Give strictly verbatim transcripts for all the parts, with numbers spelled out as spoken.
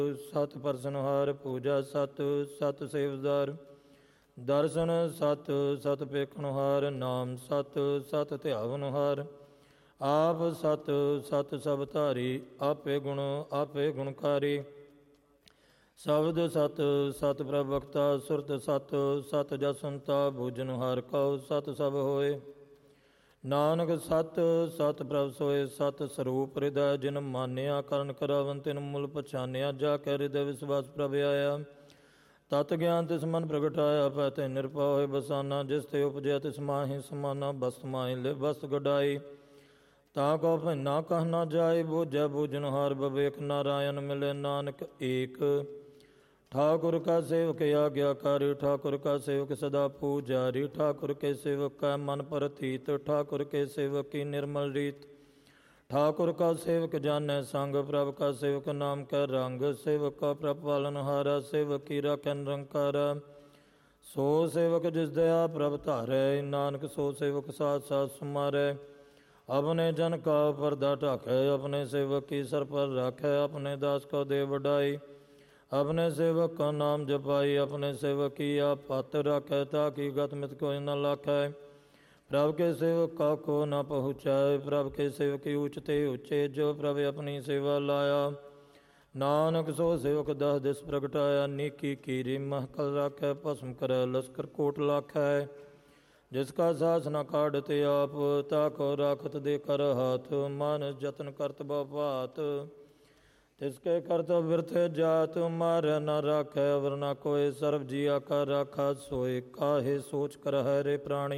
ਸਤ ਪਰਸਨਹਾਰ ਪੂਜਾ ਸਤ ਸਤ ਸੇਵਦਾਰ ਦਰਸ਼ਨ ਸਤ ਸਤ ਪੇਖਣਹਾਰ ਨਾਮ ਸਤ ਸਤ ਧਿਆਵਨਹਾਰ ਆਪ ਸਤ ਸਤ ਸਭ ਧਾਰੀ ਆਪੇ ਗੁਣ ਆਪੇ ਗੁਣਕਾਰੀ ਸ਼ਬਦ ਸਤ ਸਤ ਪ੍ਰਭਕਤਾ ਸੁਰਤ ਸਤ ਸਤ ਜਸੰਤਾ ਭੋਜਨ ਹਰਿ ਕਉ ਸਤ ਸਭ ਹੋਏ ਨਾਨਕ ਸਤ ਸਤ ਪ੍ਰਭ ਸੋਏ ਸਤ ਸਰੂਪ ਹਿਰਦੈ ਜਿਨ ਮਾਨਿਆ ਕਰਨ ਕਰਾਵਨ ਤਿਨ ਮੁਲ ਪਛਾਨਿਆ ਜਾ ਕੇ ਹਿਰਦੈ ਵਿਸਵਾਸ ਪ੍ਰਭ ਆਇਆ ਤਤ ਗਿਆਨ ਤਿਸ ਮਨ ਪ੍ਰਗਟਾਇਆ ਪੈ ਤੇ ਨਿਰਭਉ ਹੋਏ ਬਸਾਨਾ ਜਿਸ ਤੇ ਉਪਜਿਆ ਤਿਸ ਮਾਹੀ ਸਮਾਨਾ ਬਸਤ ਮਾਹੀ ਲੈ ਬਸਤ ਗਡਾਈ ਤਾ ਕੋ ਭੈਨਾ ਕਹਿ ਨਾ ਜਾਏ ਬੋਝੈ ਬੂਝਨ ਹਾਰ ਬਵੇਕ ਨਾਰਾਇਣ ਮਿਲੇ ਨਾਨਕ ਏਕ ठाकुर का सेवक आज्ञाकारी ठाकुर का सेवक सदा पूजारी ठाकुर के सेवक का मन प्रतीत ठाकुर के सेवक की निर्मल रीत ठाकुर का सेवक जाने संग प्रभ का सेवक नाम का रंग सेवक का प्रभ पालनहारा सेवक की राखै निरंकारा सो सेवक जिस दया प्रभ धारै नानक सो सेवक साथ साथ सुमारै अपने जन का पर्दा ढाकै अपने सेवक की सर पर राखै अपने दास को दे बढ़ाई अपने सेवक का नाम जपाई अपने सेवक की आप पत रखै ताकि गत मित कोई न लाखै प्रभ के सेवक का को न पहुँचाए प्रभ के सेवक की ऊंचते ऊंचे जो प्रभ अपनी सेवा लाया नानक सो सेवक दस दिस प्रगटाया नीकी कीरी महकल राखै भस्म करै लश्कर कोट लाखै जिसका सास न काढ़ते आप ताको राखत दे कर हाथ मानस जतन करत बात तिसके कर्तव्य व्यर्थे जात मार न राखै अवर न कोय सर्व जिया का राखा सोए काहे सोच कर है रे प्राणी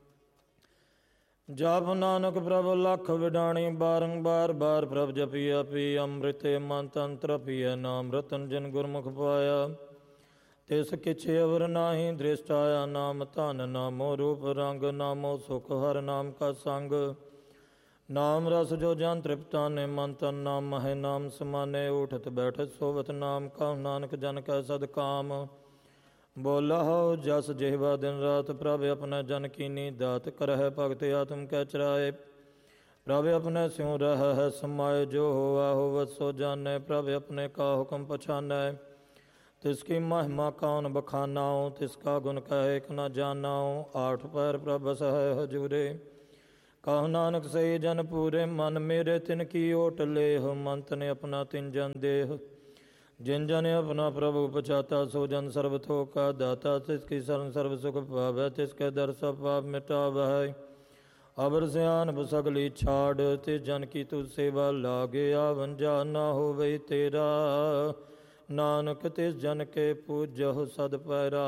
जप नानक प्रभ लख विडाणी बारंबार बार प्रभ जपिया पी अमृते मन तंत्र पिय नाम रतन जिन गुरमुख पाया तिस किछ अवर नाही दृष्टाया नाम धन नामो रूप रंग नामो सुख हर नाम का संग नाम रस जो जन तृप्ता ने मन तन नाम है नाम समाने उठत बैठत सोवत नाम का नानक जन का सद काम बोला हो जस जेहवा दिन रात प्रभ अपने जन कीनी दात करह भगत आत्म कै चराए प्रभ अपने स्यों रह है समाये जो होवा होवत सो जाने प्रभ अपने का हुक्म पछानै तिसकी महिमा कौन बखानाओ तिसका गुण कहे न जानाओ आठ पैर प्रभ बस है हजूरे कहो नानक सही जन पूरे मन मेरे तिन की ओट लेह मंत ने अपना तिन जन देह जिन जन अपना प्रभु पचाता सो जन सर्व थो का दाता तिसकी शरण सर्व सुख पावै तिसके दर सब पाप मिटावै अबर सयान सगली छाड़ तिस जन की तू सेवा लागे आवन जा ना होवे तेरा नानक तिस जन के पूजह सद पैरा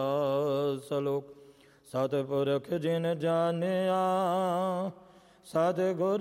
सलोक सतपुरख जिन जानिया सतगुर